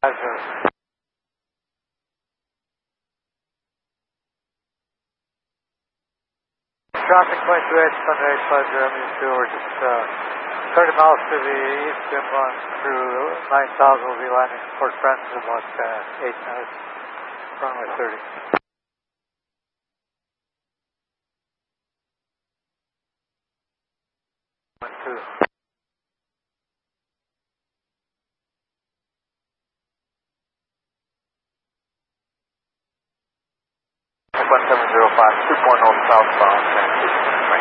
Traffic point 28, Sunday 850, we're just 30 miles to the east, inbound through 9000, we'll be landing in Port Francis in about 8 minutes, runway 30. Two. 1705, 2.0 southbound,